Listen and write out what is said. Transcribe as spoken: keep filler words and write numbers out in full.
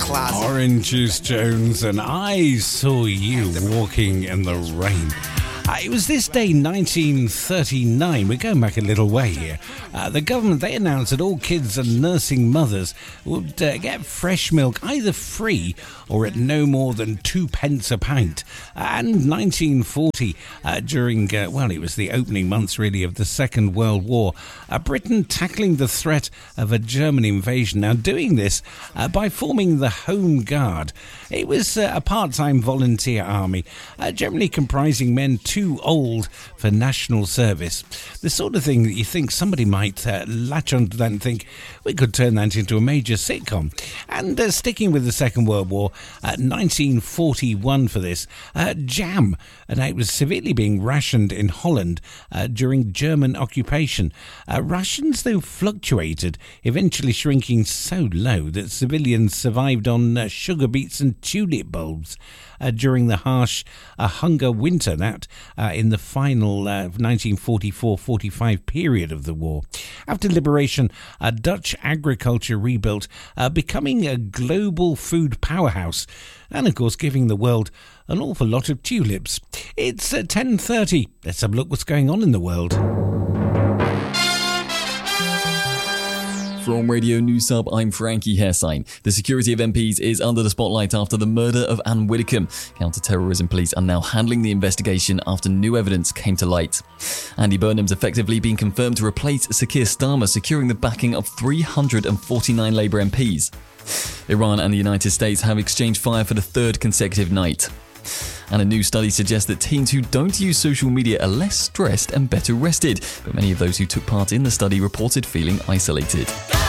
closet. Orange Juice Jones, and I Saw You Walking in the Rain. Uh, it was this day, nineteen thirty-nine. We're going back a little way here. Uh, the government, they announced that all kids and nursing mothers would uh, get fresh milk either free or at no more than two pence a pint. And nineteen forty, uh, during, uh, well, it was the opening months, really, of the Second World War, uh, Britain tackling the threat of a German invasion. Now, doing this uh, by forming the Home Guard. It was uh, a part-time volunteer army, uh, generally comprising men too old for national service. The sort of thing that you think somebody might uh, latch onto that and think, we could turn that into a major sitcom. And uh, sticking with the Second World War, uh, nineteen forty-one for this, uh, jam, and it was severely being rationed in Holland uh, during German occupation. Uh, rations, though, fluctuated, eventually shrinking so low that civilians survived on uh, sugar beets and tulip bulbs uh, during the harsh uh, hunger winter, that uh, in the final uh, nineteen forty-four forty-five period of the war. After liberation, uh, Dutch agriculture rebuilt, uh, becoming a global food powerhouse, and of course giving the world an awful lot of tulips. It's uh, ten thirty. Let's have a look what's going on in the world. From Radio News Hub, I'm Frankie Hessine. The security of M Ps is under the spotlight after the murder of Anne Widdecombe. Counter-terrorism police are now handling the investigation after new evidence came to light. Andy Burnham's effectively been confirmed to replace Sir Keir Starmer, securing the backing of three hundred forty-nine Labour M Ps. Iran and the United States have exchanged fire for the third consecutive night. And a new study suggests that teens who don't use social media are less stressed and better rested. But many of those who took part in the study reported feeling isolated.